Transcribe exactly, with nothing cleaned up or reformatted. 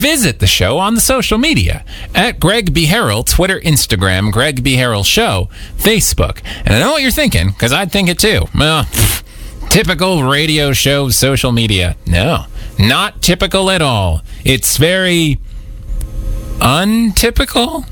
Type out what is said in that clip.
Visit the show on the social media at Greg B. Harrell, Twitter, Instagram, Greg B. Harrell Show, Facebook. And I know what you're thinking, because I'd think it too. Well, pff, typical radio show social media. No, not typical at all. It's very untypical.